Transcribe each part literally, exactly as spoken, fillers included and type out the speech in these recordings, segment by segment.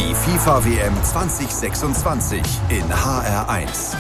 Die FIFA-W M zwanzig sechsundzwanzig in H R eins.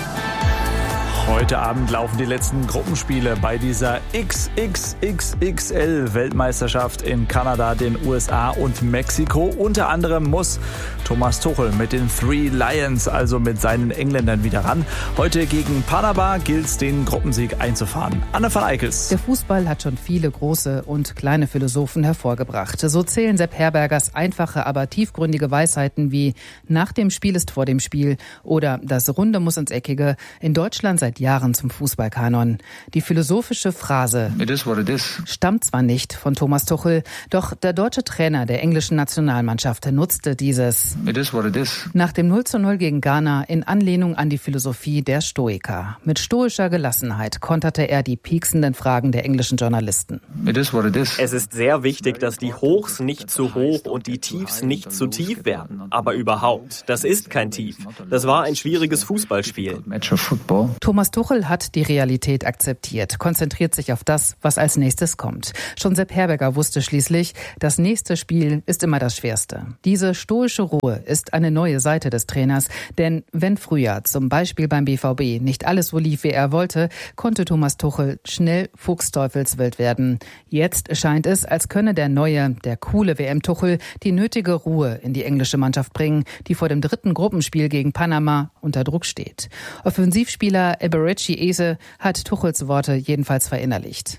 Heute Abend laufen die letzten Gruppenspiele bei dieser X X X X L-Weltmeisterschaft in Kanada, den U S A und Mexiko. Unter anderem muss Thomas Tuchel mit den Three Lions, also mit seinen Engländern, wieder ran. Heute gegen Panama gilt es, den Gruppensieg einzufahren. Anne van Eickels. Der Fußball hat schon viele große und kleine Philosophen hervorgebracht. So zählen Sepp Herbergers einfache, aber tiefgründige Weisheiten wie „Nach dem Spiel ist vor dem Spiel" oder „Das Runde muss ins Eckige" in Deutschland seit Jahren zum Fußballkanon. Die philosophische Phrase It is what it is stammt zwar nicht von Thomas Tuchel, doch der deutsche Trainer der englischen Nationalmannschaft nutzte dieses It is what it is nach dem null zu null gegen Ghana in Anlehnung an die Philosophie der Stoiker. Mit stoischer Gelassenheit konterte er die pieksenden Fragen der englischen Journalisten. It is what it is. Es ist sehr wichtig, dass die Hochs nicht zu hoch und die Tiefs nicht zu tief werden. Aber überhaupt, das ist kein Tief. Das war ein schwieriges Fußballspiel. Match of football. Thomas Tuchel hat die Realität akzeptiert, konzentriert sich auf das, was als nächstes kommt. Schon Sepp Herberger wusste schließlich, das nächste Spiel ist immer das schwerste. Diese stoische Ruhe ist eine neue Seite des Trainers, denn wenn früher zum Beispiel beim B V B nicht alles so lief, wie er wollte, konnte Thomas Tuchel schnell fuchsteufelswild werden. Jetzt scheint es, als könne der neue, der coole W M-Tuchel die nötige Ruhe in die englische Mannschaft bringen, die vor dem dritten Gruppenspiel gegen Panama unter Druck steht. Offensivspieler Eberechi Eze hat Tuchels Worte jedenfalls verinnerlicht.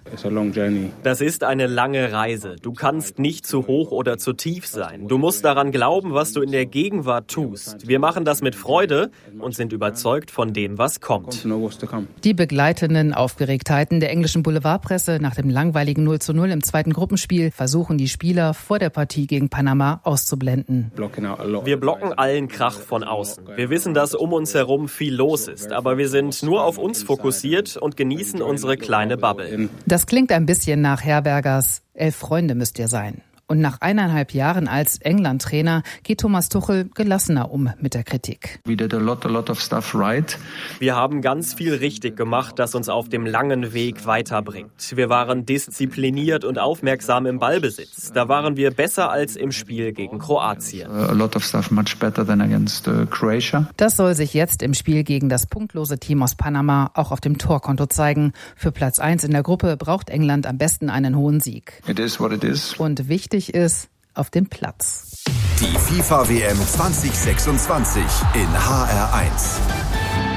Das ist eine lange Reise. Du kannst nicht zu hoch oder zu tief sein. Du musst daran glauben, was du in der Gegenwart tust. Wir machen das mit Freude und sind überzeugt von dem, was kommt. Die begleitenden Aufgeregtheiten der englischen Boulevardpresse nach dem langweiligen null zu null im zweiten Gruppenspiel versuchen die Spieler vor der Partie gegen Panama auszublenden. Wir blocken allen Krach von außen. Wir wissen, dass um uns herum viel los ist, aber wir sind nur auf uns fokussiert und genießen unsere kleine Bubble. Das klingt ein bisschen nach Herbergers „Elf Freunde müsst ihr sein". Und nach eineinhalb Jahren als England-Trainer geht Thomas Tuchel gelassener um mit der Kritik. We did a lot, a lot of stuff right. Wir haben ganz viel richtig gemacht, das uns auf dem langen Weg weiterbringt. Wir waren diszipliniert und aufmerksam im Ballbesitz. Da waren wir besser als im Spiel gegen Kroatien. A lot of stuff much better than against uh, Croatia. Das soll sich jetzt im Spiel gegen das punktlose Team aus Panama auch auf dem Torkonto zeigen. Für Platz eins in der Gruppe braucht England am besten einen hohen Sieg. It is what it is. Und wichtig ist auf dem Platz. Die FIFA-W M zwanzig sechsundzwanzig in H R eins.